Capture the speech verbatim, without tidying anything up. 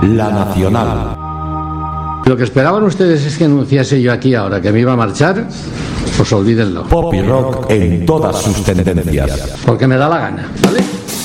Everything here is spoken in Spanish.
La Nacional. Lo que esperaban ustedes es que anunciase yo aquí ahora que me iba a marchar, pues olvídenlo. Pop y rock en todas sus tendencias. Porque me da la gana, ¿vale?